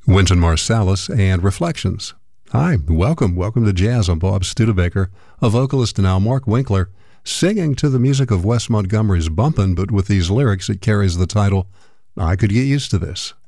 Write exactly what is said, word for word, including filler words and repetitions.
Wynton Marsalis and Reflections. Hi, welcome, welcome to Jazz. I'm Bob Studebaker, a vocalist now, Mark Winkler, singing to the music of Wes Montgomery's Bumpin', but with these lyrics it carries the title, I Could Get Used to This.